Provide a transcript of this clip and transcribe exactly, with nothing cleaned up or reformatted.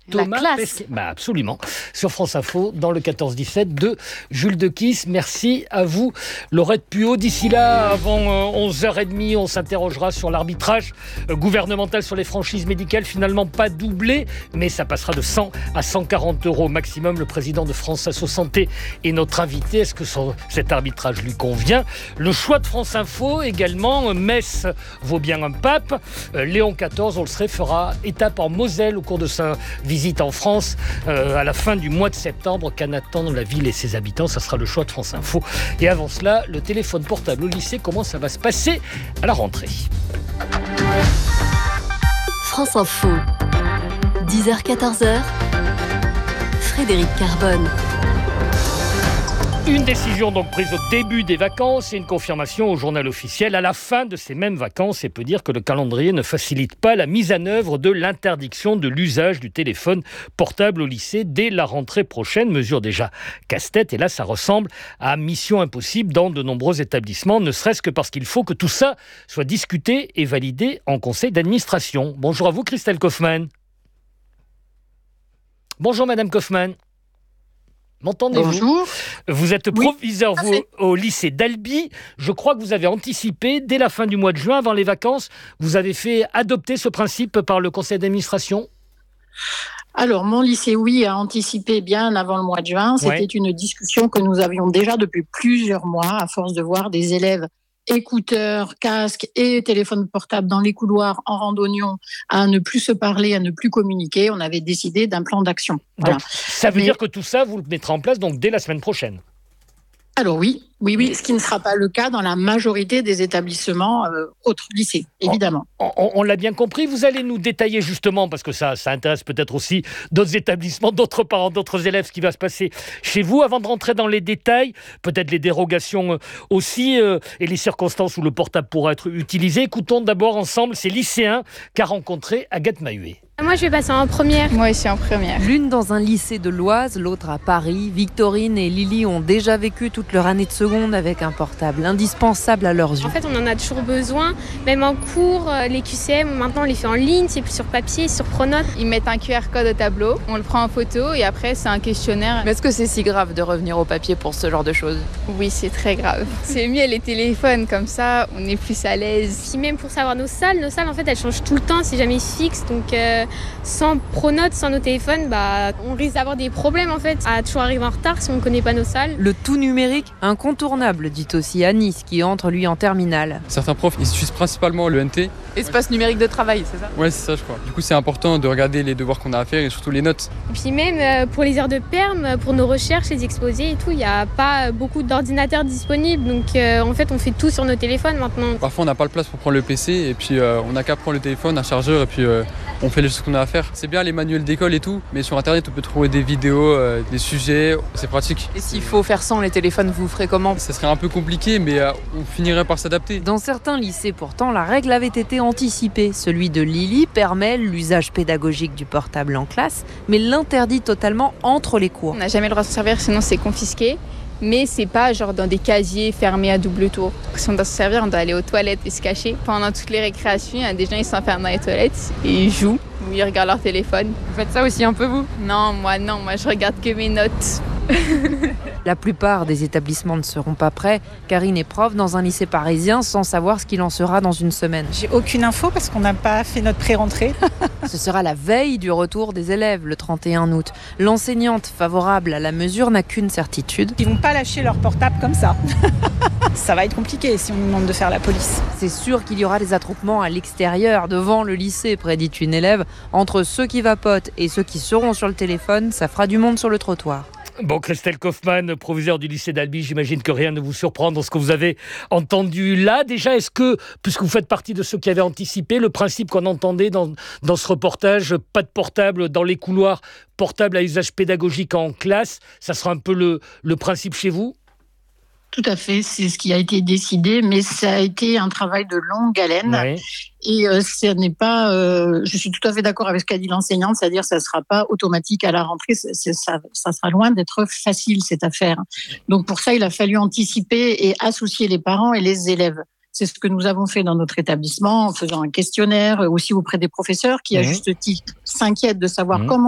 Thomas Pesquet. Bah absolument. Sur France Info, dans le quatorze dix-sept de Jules Dequisse. Merci à vous, Laurette Puot. D'ici là, avant euh, onze heures trente, on s'interrogera sur l'arbitrage euh, gouvernemental sur les franchises médicales. Finalement, pas doublé, mais ça passera de cent à cent quarante euros maximum. Le président de France Asso Santé est notre invité. Est-ce que son, cet arbitrage lui convient? Le choix de France Info également. Metz vaut bien un pape. Euh, Léon quatorze, on le sait, fera étape en Moselle au cours de sa visite en France euh, à la fin du mois de septembre. Qu'en attendent la ville et ses habitants? Ça sera le choix de France Info. Et avant cela, le téléphone portable au lycée, comment ça va se passer à la rentrée? France Info, dix heures quatorze heures, Frédéric Carbone. Une décision donc prise au début des vacances et une confirmation au journal officiel à la fin de ces mêmes vacances, et peut dire que le calendrier ne facilite pas la mise en œuvre de l'interdiction de l'usage du téléphone portable au lycée dès la rentrée prochaine. Mesure déjà casse-tête, et là ça ressemble à mission impossible dans de nombreux établissements, ne serait-ce que parce qu'il faut que tout ça soit discuté et validé en conseil d'administration. Bonjour à vous, Christelle Kaufmann. Bonjour Madame Kaufmann. M'entendez-vous? Bonjour. Vous êtes proviseur oui, vous, au lycée d'Albi. Je crois que vous avez anticipé, dès la fin du mois de juin, avant les vacances, vous avez fait adopter ce principe par le conseil d'administration? Alors, mon lycée, oui, a anticipé bien avant le mois de juin. C'était ouais. une discussion que nous avions déjà depuis plusieurs mois, à force de voir des élèves écouteurs, casques et téléphones portables dans les couloirs en randonnion, à ne plus se parler, à ne plus communiquer. On avait décidé d'un plan d'action. Voilà. Donc, ça veut Mais... dire que tout ça, vous le mettrez en place donc dès la semaine prochaine? Alors oui, oui, oui, ce qui ne sera pas le cas dans la majorité des établissements euh, autres lycées, évidemment. On, on, on l'a bien compris. Vous allez nous détailler justement, parce que ça, ça intéresse peut-être aussi d'autres établissements, d'autres parents, d'autres élèves, ce qui va se passer chez vous. Avant de rentrer dans les détails, peut-être les dérogations aussi euh, et les circonstances où le portable pourra être utilisé. Écoutons d'abord ensemble ces lycéens qu'a rencontré Agathe Mahuet. Moi, je vais passer en première. Moi aussi en première. L'une dans un lycée de l'Oise, l'autre à Paris. Victorine et Lily ont déjà vécu toute leur année de seconde avec un portable indispensable à leurs yeux. En fait, on en a toujours besoin. Même en cours, les Q C M, maintenant, on les fait en ligne. C'est plus sur papier, sur Pronote. Ils mettent un Q R code au tableau, on le prend en photo et après, c'est un questionnaire. Mais est-ce que c'est si grave de revenir au papier pour ce genre de choses? Oui, c'est très grave. C'est mieux les téléphones, comme ça, on est plus à l'aise. Puis même pour savoir nos salles, nos salles, en fait, elles changent tout le temps. C'est jamais fixe. Donc, euh, sans Pronote, sans nos téléphones, bah, on risque d'avoir des problèmes en fait, à toujours arriver en retard si on ne connaît pas nos salles. Le tout numérique, incontournable, dit aussi Anis, qui entre lui en terminale. Certains profs, ils utilisent principalement le N T. Espace numérique de travail, c'est ça? Ouais, c'est ça, je crois. Du coup, c'est important de regarder les devoirs qu'on a à faire et surtout les notes. Et puis même euh, pour les heures de perm, pour nos recherches, les exposés et tout, il n'y a pas beaucoup d'ordinateurs disponibles. Donc euh, en fait, on fait tout sur nos téléphones maintenant. Parfois, on n'a pas le place pour prendre le P C et puis euh, on n'a qu'à prendre le téléphone, un chargeur et puis euh, on fait les choses qu'on a à faire. C'est bien les manuels d'école et tout, mais sur internet on peut trouver des vidéos, euh, des sujets, c'est pratique. Et s'il faut faire sans les téléphones, vous ferez comment? Ça serait un peu compliqué, mais euh, on finirait par s'adapter. Dans certains lycées pourtant, la règle avait été anticipée. Celui de Lily permet l'usage pédagogique du portable en classe, mais l'interdit totalement entre les cours. On n'a jamais le droit de s'en servir, sinon c'est confisqué. Mais c'est pas genre dans des casiers fermés à double tour. Si on doit se servir, on doit aller aux toilettes et se cacher. Pendant toutes les récréations, il y a des gens qui s'enferment dans les toilettes et ils jouent ou ils regardent leur téléphone. Vous faites ça aussi un peu vous? Non, moi non, moi je regarde que mes notes. La plupart des établissements ne seront pas prêts. Karine est prof dans un lycée parisien sans savoir ce qu'il en sera dans une semaine. J'ai aucune info parce qu'on n'a pas fait notre pré-rentrée. Ce sera la veille du retour des élèves, le trente et un août. L'enseignante favorable à la mesure n'a qu'une certitude. Ils ne vont pas lâcher leur portable comme ça. Ça va être compliqué si on nous demande de faire la police. C'est sûr qu'il y aura des attroupements à l'extérieur, devant le lycée, prédit une élève. Entre ceux qui vapotent et ceux qui seront sur le téléphone, ça fera du monde sur le trottoir. Bon, Christelle Kaufmann, proviseure du lycée d'Albi, j'imagine que rien ne vous surprend dans ce que vous avez entendu là. Déjà, est-ce que, puisque vous faites partie de ceux qui avaient anticipé, le principe qu'on entendait dans, dans ce reportage, pas de portable dans les couloirs, portable à usage pédagogique en classe, ça sera un peu le, le principe chez vous ? Tout à fait, c'est ce qui a été décidé, mais ça a été un travail de longue haleine. Oui. Et euh, ce n'est pas, euh, je suis tout à fait d'accord avec ce qu'a dit l'enseignante, c'est-à-dire que ça ne sera pas automatique à la rentrée, c'est, c'est, ça, ça sera loin d'être facile cette affaire. Donc pour ça, il a fallu anticiper et associer les parents et les élèves. C'est ce que nous avons fait dans notre établissement en faisant un questionnaire aussi auprès des professeurs qui, à mmh. juste titre, s'inquiètent de savoir mmh. comment